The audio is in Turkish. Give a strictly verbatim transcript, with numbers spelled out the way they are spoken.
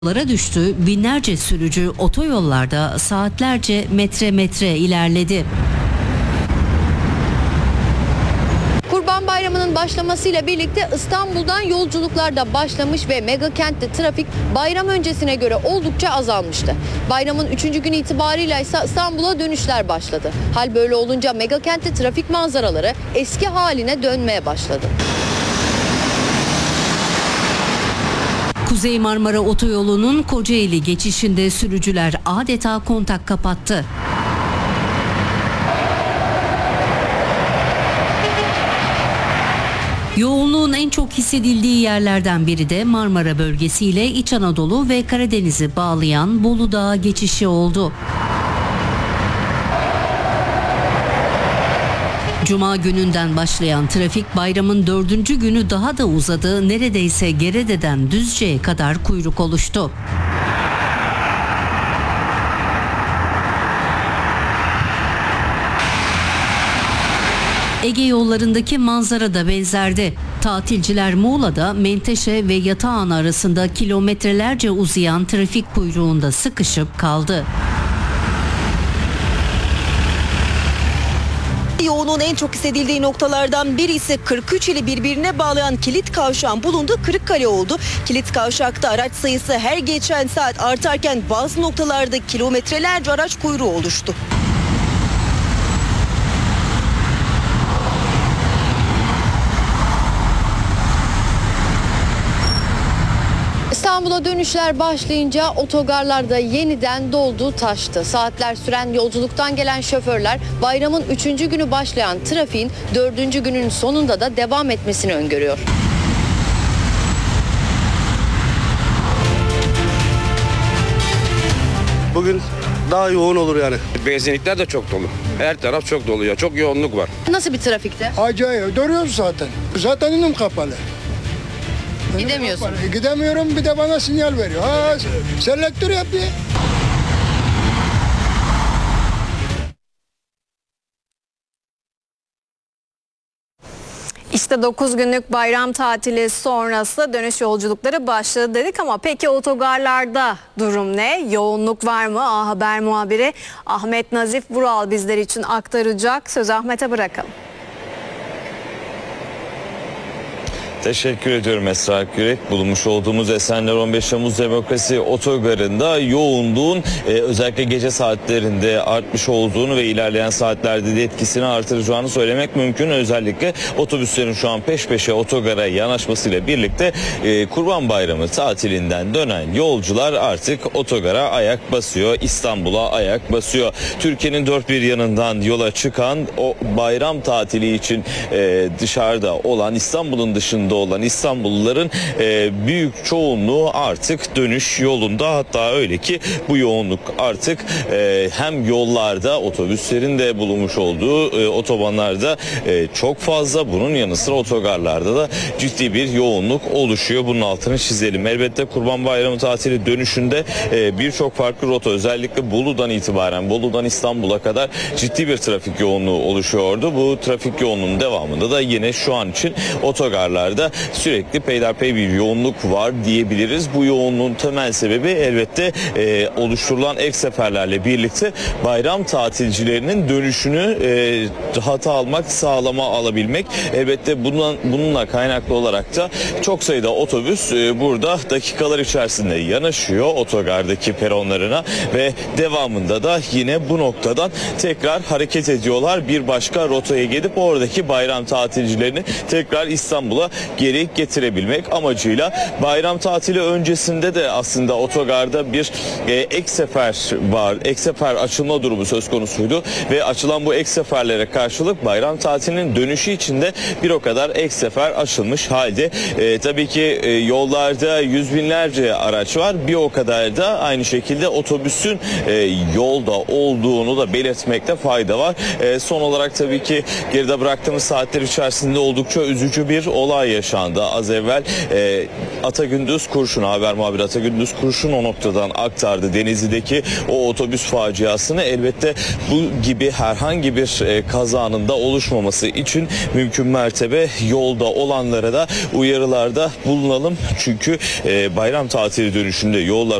Lara düştü, binlerce sürücü otoyollarda saatlerce metre metre ilerledi. Kurban Bayramı'nın başlamasıyla birlikte İstanbul'dan yolculuklar da başlamış ve mega kentte trafik bayram öncesine göre oldukça azalmıştı. Bayramın üçüncü günü itibarıyla ise İstanbul'a dönüşler başladı. Hal böyle olunca mega kentte trafik manzaraları eski haline dönmeye başladı. Kuzey Marmara Otoyolu'nun Kocaeli geçişinde sürücüler adeta kontak kapattı. Yoğunluğun en çok hissedildiği yerlerden biri de Marmara bölgesiyle İç Anadolu ve Karadeniz'i bağlayan Bolu Dağı geçişi oldu. Cuma gününden başlayan trafik bayramın dördüncü günü daha da uzadı. Neredeyse Gerede'den Düzce'ye kadar kuyruk oluştu. Ege yollarındaki manzara da benzerdi. Tatilciler Muğla'da Menteşe ve Yatağan arasında kilometrelerce uzayan trafik kuyruğunda sıkışıp kaldı. Yoğunluğun en çok hissedildiği noktalardan biri ise kırk üç ili birbirine bağlayan kilit kavşağın bulunduğu Kırıkkale oldu. Kilit kavşakta araç sayısı her geçen saat artarken bazı noktalarda kilometrelerce araç kuyruğu oluştu. İstanbul'a dönüşler başlayınca otogarlarda yeniden doldu taştı. Saatler süren yolculuktan gelen şoförler bayramın üçüncü günü başlayan trafiğin dördüncü günün sonunda da devam etmesini öngörüyor. Bugün daha yoğun olur yani. Benzinlikler de çok dolu. Her taraf çok dolu ya. Çok yoğunluk var. Nasıl bir trafikte? Acayip. Duruyoruz zaten. Zaten önüm kapalı. Önüm Gidemiyorsun. kapalı. Gidemiyorum, bir de bana sinyal veriyor. Ha, selektör yapıyor. İşte dokuz günlük bayram tatili sonrası dönüş yolculukları başladı dedik ama peki otogarlarda durum ne? Yoğunluk var mı? A Haber muhabiri Ahmet Nazif Vural bizler için aktaracak. Sözü Ahmet'e bırakalım. Teşekkür ediyorum Esra Kürek. Bulunmuş olduğumuz Esenler on beş Temmuz Demokrasi Otogarı'nda yoğunluğun e, özellikle gece saatlerinde artmış olduğunu ve ilerleyen saatlerde de etkisini artıracağını söylemek mümkün. Özellikle otobüslerin şu an peş peşe otogara yanaşmasıyla birlikte e, Kurban Bayramı tatilinden dönen yolcular artık otogara ayak basıyor. İstanbul'a ayak basıyor. Türkiye'nin dört bir yanından yola çıkan o bayram tatili için e, dışarıda olan, İstanbul'un dışında olan İstanbulluların e, büyük çoğunluğu artık dönüş yolunda. Hatta öyle ki bu yoğunluk artık e, hem yollarda, otobüslerin de bulunmuş olduğu e, otobanlarda e, çok fazla. Bunun yanı sıra otogarlarda da ciddi bir yoğunluk oluşuyor. Bunun altını çizelim. Elbette Kurban Bayramı tatili dönüşünde e, birçok farklı rota, özellikle Bolu'dan itibaren Bolu'dan İstanbul'a kadar ciddi bir trafik yoğunluğu oluşuyordu. Bu trafik yoğunluğunun devamında da yine şu an için otogarlarda sürekli peyderpey bir yoğunluk var diyebiliriz. Bu yoğunluğun temel sebebi elbette e, oluşturulan ek seferlerle birlikte bayram tatilcilerinin dönüşünü e, rahata almak, sağlama alabilmek. Elbette bundan, bununla kaynaklı olarak da çok sayıda otobüs e, burada dakikalar içerisinde yanaşıyor otogardaki peronlarına ve devamında da yine bu noktadan tekrar hareket ediyorlar. Bir başka rotaya gidip oradaki bayram tatilcilerini tekrar İstanbul'a geri getirebilmek amacıyla bayram tatili öncesinde de aslında otogarda bir e, ek sefer var. Ek sefer açılma durumu söz konusuydu ve açılan bu ek seferlere karşılık bayram tatilinin dönüşü için de bir o kadar ek sefer açılmış halde. E, tabii ki e, yollarda yüz binlerce araç var. Bir o kadar da aynı şekilde otobüsün e, yolda olduğunu da belirtmekte fayda var. E, son olarak tabii ki geride bıraktığımız saatler içerisinde oldukça üzücü bir olay yaşandı. yaşandı. Az evvel e, Atagündüz Kurşun, haber muhabiri Atagündüz Kurşun o noktadan aktardı Denizli'deki o otobüs faciasını. Elbette bu gibi herhangi bir e, kazanın da oluşmaması için mümkün mertebe yolda olanlara da uyarılarda bulunalım. Çünkü e, bayram tatili dönüşünde yollar